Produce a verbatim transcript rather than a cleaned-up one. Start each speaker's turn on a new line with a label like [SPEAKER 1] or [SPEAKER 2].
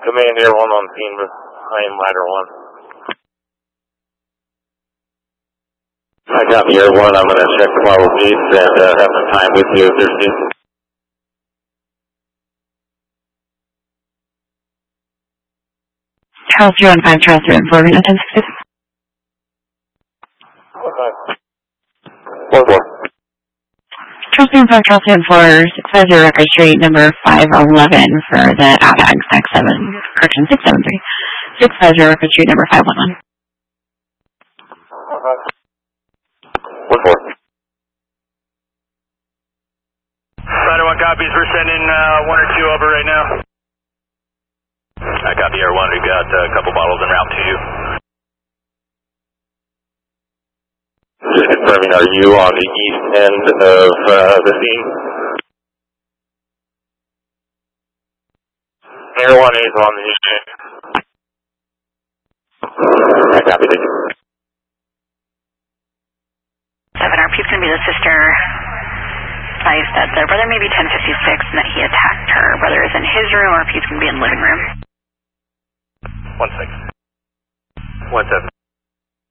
[SPEAKER 1] Command Air one on scene, but I am ladder one. I got the Air one. I'm going to check the model needs and uh, have some time with you if there's need.
[SPEAKER 2] Charles zero one five, Charles zero one four, Reno ten six six.
[SPEAKER 1] One four.
[SPEAKER 2] Charles zero one five, Charles zero one four, six five zero record street, number five eleven for the outbags, X seven, correction six seven three. six five zero record street, number five one one.
[SPEAKER 1] One four.
[SPEAKER 3] Rider one copies, we're sending uh, one or two over right now. I copy Air one, we've got uh, a couple bottles en route to you.
[SPEAKER 1] Just confirming, are you on the east end of uh, the scene? Air one is on the east end. I copy, thank you.
[SPEAKER 4] seven R P is going to be the sister. Advised that the brother may be ten fifty-six and that he attacked her. Brother is in his room, R P is going to be in the living room.
[SPEAKER 3] One six. One seven.